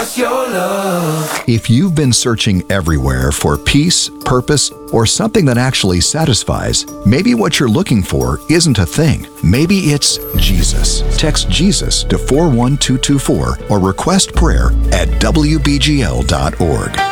us your love. If you've been searching everywhere for peace, purpose, or something that actually satisfies, maybe what you're looking for isn't a thing. Maybe it's Jesus. Text Jesus to 41224 or request prayer at WBGL.org.